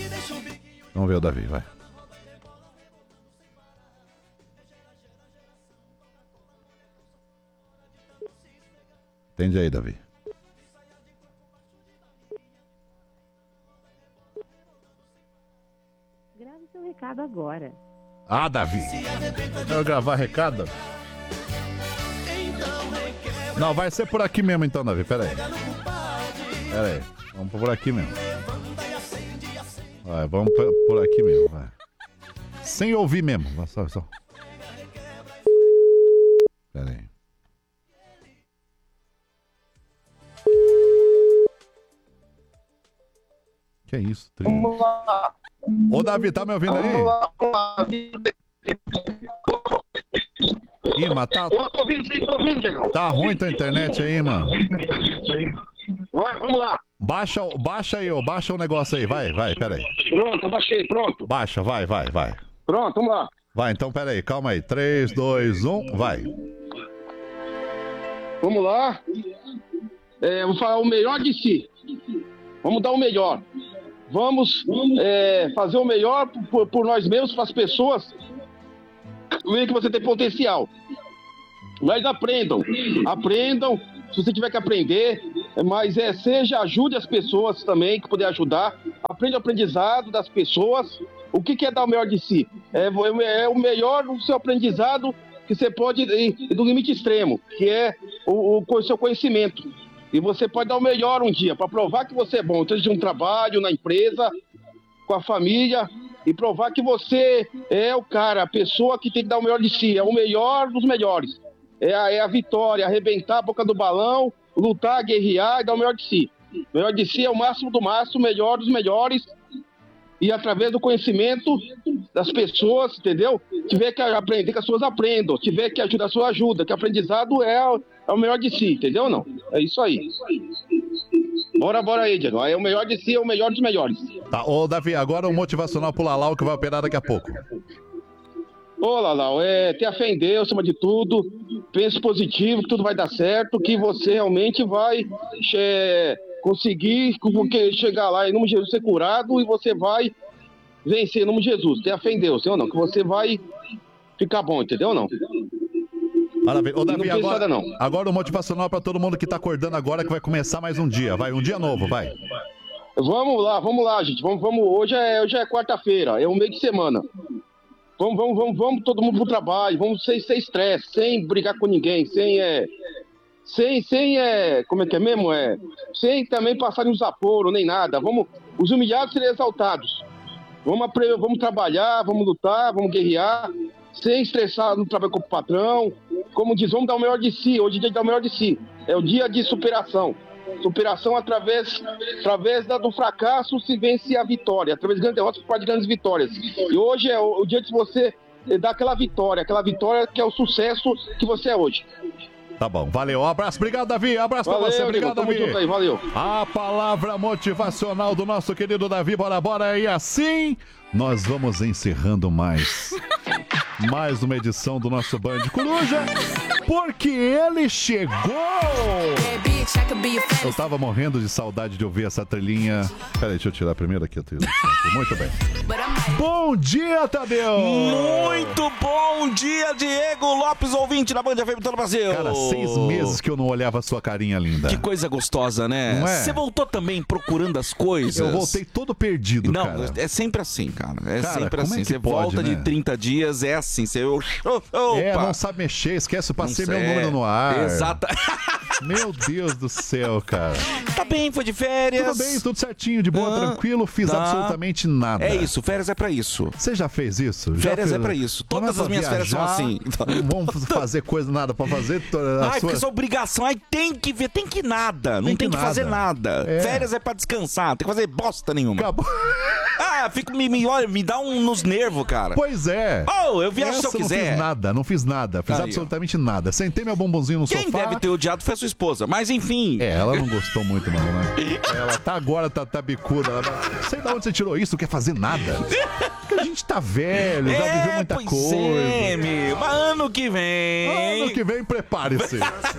Vamos ver o Davi, vai. Atende aí, Davi. Grave seu recado agora. Ah, Davi. Quero gravar recado? Não, vai ser por aqui mesmo então, Davi. Pera aí. Vamos por aqui mesmo. Vai, vamos por aqui mesmo, vai. Sem ouvir mesmo. Só. Pera aí. Que é isso? Ô, Davi, tá me ouvindo aí? Ih, mas tá ruim tua internet aí, mano. Vamos lá. Baixa aí, baixa o negócio aí, vai, pera aí. Pronto, baixei, pronto. Baixa, vai. Pronto, vamos lá. Vai, então pera aí, calma aí. 3, 2, 1, vai. Vamos lá. Vou falar o melhor de si. Vamos dar o melhor. Vamos fazer o melhor por nós mesmos, para as pessoas verem que você tem potencial. Mas aprendam, se você tiver que aprender, mas ajude as pessoas também, que puder ajudar. Aprende o aprendizado das pessoas. O que é dar o melhor de si? É o melhor do seu aprendizado, que você pode ir do limite extremo, que é o seu conhecimento. E você pode dar o melhor um dia, para provar que você é bom, seja de um trabalho, na empresa, com a família, e provar que você é o cara, a pessoa que tem que dar o melhor de si, é o melhor dos melhores. É a vitória, arrebentar a boca do balão, lutar, guerrear e dar o melhor de si. O melhor de si é o máximo do máximo, o melhor dos melhores, e através do conhecimento das pessoas, entendeu? Tiver que aprender, que as pessoas aprendam, tiver que ajudar, a sua ajuda, que aprendizado é o melhor de si, entendeu ou não? É isso aí. Bora aí, Diego. Aí o melhor de si é o melhor dos melhores. Tá, ô Davi, agora um motivacional pro Lalau que vai operar daqui a pouco. Ô, Lalau, tenha fé em Deus, acima de tudo, pense positivo, que tudo vai dar certo, que você realmente vai conseguir chegar lá em nome de Jesus, ser curado, e você vai vencer em nome de Jesus. Tenha fé em Deus, entendeu ou não? Que você vai ficar bom, entendeu ou não? Maravilha. Ô, Davi, agora o motivacional pra todo mundo que tá acordando agora, que vai começar mais um dia. Vai, um dia novo, vai. Vamos lá, gente. Vamos. Hoje é quarta-feira, é um meio de semana. Vamos todo mundo pro trabalho, vamos sem estresse, sem brigar com ninguém, sem como é que é mesmo? Sem também passar nos aporos, nem nada. Os humilhados serem exaltados. Vamos trabalhar, vamos lutar, vamos guerrear, sem estressar no trabalho com o patrão. Como diz, vamos dar o melhor de si. Hoje é dia de dar o melhor de si. É o dia de superação. Superação através do fracasso se vence a vitória. Através de grandes derrotas se pode grandes vitórias. E hoje é o dia de você dar aquela vitória que é o sucesso que você é hoje. Tá bom, valeu, um abraço, obrigado, Davi, abraço pra você, obrigado, Davi. Junto aí, valeu. A palavra motivacional do nosso querido Davi, bora, e assim nós vamos encerrando mais uma edição do nosso Band Coruja, porque ele chegou! Eu tava morrendo de saudade de ouvir essa trilhinha. Peraí, deixa eu tirar primeiro aqui a trilha. Muito bem. Bom dia, Tadeu! Muito bom dia, Diego Lopes, ouvinte da Band FM todo o Brasil. Cara, 6 meses que eu não olhava a sua carinha linda. Que coisa gostosa, né? Não é? Você voltou também procurando as coisas? Eu voltei todo perdido, não, cara. É sempre assim, cara. Sempre assim. Você pode, volta, né? de 30 dias, é assim. Você... não sabe mexer, esquece, eu passei meu número no ar. Exato. Meu Deus do céu, cara. Tá bem, foi de férias. Tudo bem, tudo certinho, de boa, tranquilo, fiz absolutamente nada. É isso, férias é pra isso. Você já fez isso? Férias é pra isso. Todas as minhas férias são assim. Não vamos fazer coisa, nada pra fazer. Porque essa obrigação, tem que ver, tem que nada. Não tem que fazer nada. Férias é pra descansar, tem que fazer bosta nenhuma. Acabou. Olha, me dá nos nervos, cara. Pois é. Eu viajo se eu quiser. Não fiz nada, fiz absolutamente nada. Sentei meu bombonzinho no sofá. Quem deve ter odiado foi a sua esposa, mas enfim. Ela não gostou muito não, né? Ela tá agora, tá bicuda. Sei de onde você tirou isso, não quer fazer nada. Porque a gente tá velho, já viveu muita coisa. Mas ano que vem. Ano que vem, prepare-se.